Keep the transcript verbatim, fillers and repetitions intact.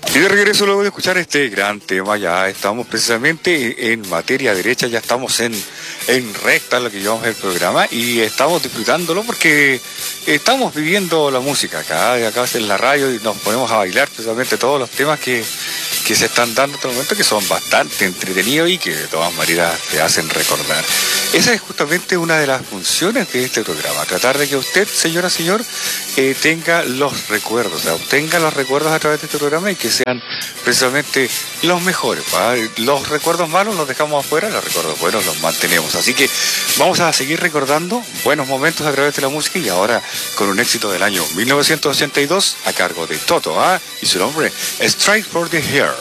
Y de regreso luego de escuchar este gran tema, ya estamos precisamente en materia derecha, ya estamos en, en recta lo que llevamos el programa y estamos disfrutándolo porque estamos viviendo la música acá, acá en la radio y nos ponemos a bailar precisamente todos los temas que, que se están dando en este momento, que son bastante entretenidos y que de todas maneras te hacen recordar. Esa es justamente una de las funciones de este programa, tratar de que usted, señora, señor, eh, tenga los recuerdos, o sea, obtenga los recuerdos a través de este programa y que sean precisamente los mejores. ¿Va? Los recuerdos malos los dejamos afuera, los recuerdos buenos los mantenemos. Así que vamos a seguir recordando buenos momentos a través de la música y ahora con un éxito del año mil novecientos ochenta y dos a cargo de Toto, ¿ah? Y su nombre, Strike for the Hair.